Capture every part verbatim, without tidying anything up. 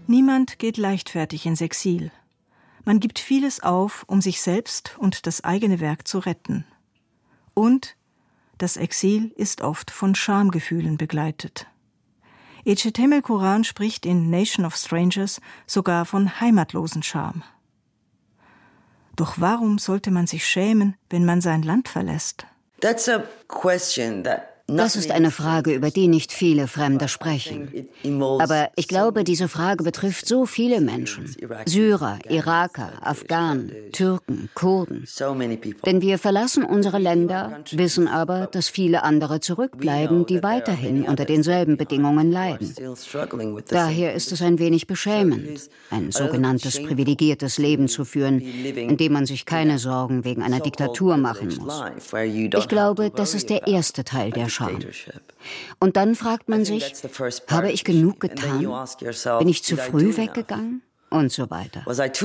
Niemand geht leichtfertig ins Exil. Man gibt vieles auf, um sich selbst und das eigene Werk zu retten. Und das Exil ist oft von Schamgefühlen begleitet. Eceteme Coran spricht in Nation of Strangers sogar von Heimatlosenscham. Doch warum sollte man sich schämen, wenn man sein Land verlässt? That's a question that Das ist eine Frage, über die nicht viele Fremde sprechen. Aber ich glaube, diese Frage betrifft so viele Menschen. Syrer, Iraker, Afghanen, Türken, Kurden. Denn wir verlassen unsere Länder, wissen aber, dass viele andere zurückbleiben, die weiterhin unter denselben Bedingungen leiden. Daher ist es ein wenig beschämend, ein sogenanntes privilegiertes Leben zu führen, in dem man sich keine Sorgen wegen einer Diktatur machen muss. Ich glaube, das ist der erste Teil der Scham. Und dann fragt man sich, habe ich genug getan? Bin ich zu früh weggegangen? Und so weiter.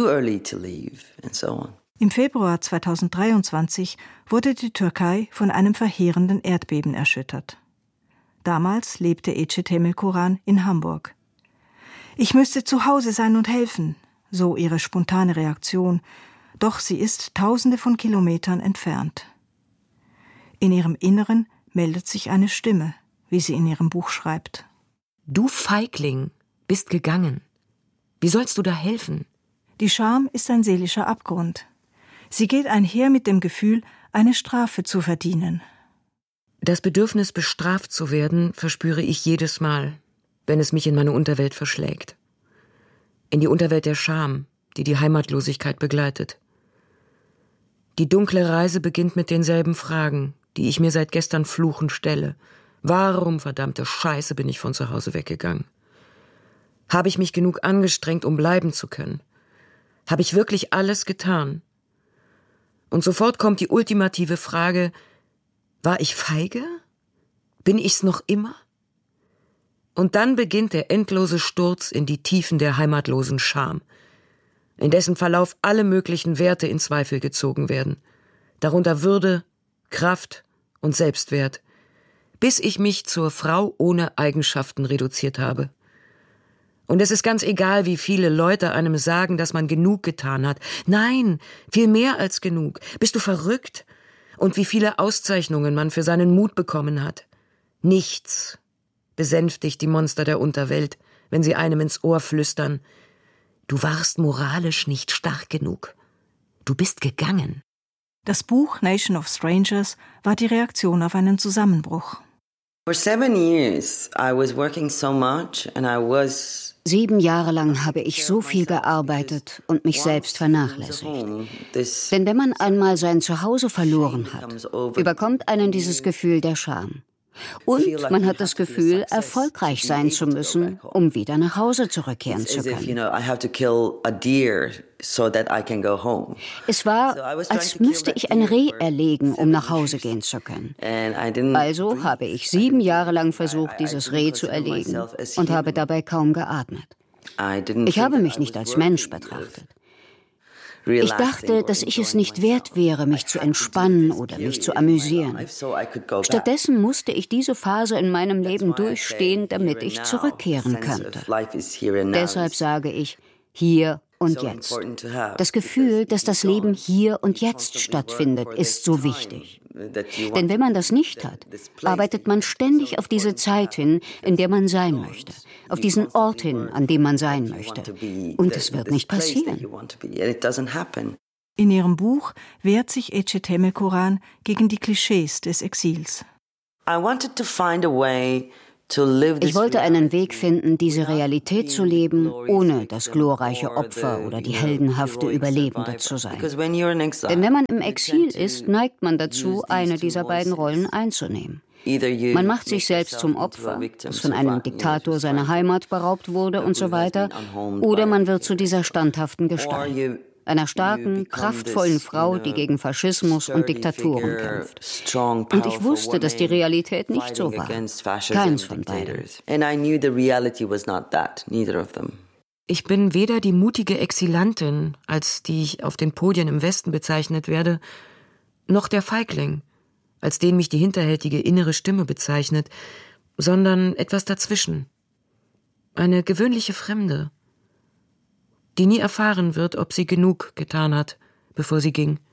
Im Februar zweitausenddreiundzwanzig wurde die Türkei von einem verheerenden Erdbeben erschüttert. Damals lebte Eceteme Coran in Hamburg. Ich müsste zu Hause sein und helfen, so ihre spontane Reaktion, doch sie ist tausende von Kilometern entfernt. In ihrem Inneren meldet sich eine Stimme, wie sie in ihrem Buch schreibt. Du Feigling, bist gegangen. Wie sollst du da helfen? Die Scham ist ein seelischer Abgrund. Sie geht einher mit dem Gefühl, eine Strafe zu verdienen. Das Bedürfnis, bestraft zu werden, verspüre ich jedes Mal, wenn es mich in meine Unterwelt verschlägt. In die Unterwelt der Scham, die die Heimatlosigkeit begleitet. Die dunkle Reise beginnt mit denselben Fragen, die ich mir seit gestern fluchend stelle. Warum, verdammte Scheiße, bin ich von zu Hause weggegangen? Habe ich mich genug angestrengt, um bleiben zu können? Habe ich wirklich alles getan? Und sofort kommt die ultimative Frage, war ich feige? Bin ich's noch immer? Und dann beginnt der endlose Sturz in die Tiefen der heimatlosen Scham, in dessen Verlauf alle möglichen Werte in Zweifel gezogen werden, darunter Würde, Kraft und Selbstwert, bis ich mich zur Frau ohne Eigenschaften reduziert habe. Und es ist ganz egal, wie viele Leute einem sagen, dass man genug getan hat. Nein, viel mehr als genug. Bist du verrückt? Und wie viele Auszeichnungen man für seinen Mut bekommen hat. Nichts besänftigt die Monster der Unterwelt, wenn sie einem ins Ohr flüstern: Du warst moralisch nicht stark genug. Du bist gegangen. Das Buch Nation of Strangers war die Reaktion auf einen Zusammenbruch. Sieben Jahre lang habe ich so viel gearbeitet und mich selbst vernachlässigt. Denn wenn man einmal sein Zuhause verloren hat, überkommt einen dieses Gefühl der Scham. Und man hat das Gefühl, erfolgreich sein zu müssen, um wieder nach Hause zurückkehren zu können. Es war, als müsste ich ein Reh erlegen, um nach Hause gehen zu können. Also habe ich sieben Jahre lang versucht, dieses Reh zu erlegen und habe dabei kaum geatmet. Ich habe mich nicht als Mensch betrachtet. Ich dachte, dass ich es nicht wert wäre, mich zu entspannen oder mich zu amüsieren. Stattdessen musste ich diese Phase in meinem Leben durchstehen, damit ich zurückkehren könnte. Deshalb sage ich, hier und jetzt. Das Gefühl, dass das Leben hier und jetzt stattfindet, ist so wichtig. Denn wenn man das nicht hat, arbeitet man ständig auf diese Zeit hin, in der man sein möchte, auf diesen Ort hin, an dem man sein möchte. Und es wird nicht passieren. In ihrem Buch wehrt sich Eceteme Coran gegen die Klischees des Exils. Ich wollte einen Weg finden, diese Realität zu leben, ohne das glorreiche Opfer oder die heldenhafte Überlebende zu sein. Denn wenn man im Exil ist, neigt man dazu, eine dieser beiden Rollen einzunehmen. Man macht sich selbst zum Opfer, das von einem Diktator seiner Heimat beraubt wurde und so weiter, oder man wird zu dieser standhaften Gestalt. Einer starken, kraftvollen Frau, die gegen Faschismus und Diktaturen kämpft. Und ich wusste, dass die Realität nicht so war. Keins von beiden. Ich bin weder die mutige Exilantin, als die ich auf den Podien im Westen bezeichnet werde, noch der Feigling, als den mich die hinterhältige innere Stimme bezeichnet, sondern etwas dazwischen. Eine gewöhnliche Fremde. die nie erfahren wird, ob sie genug getan hat, bevor sie ging.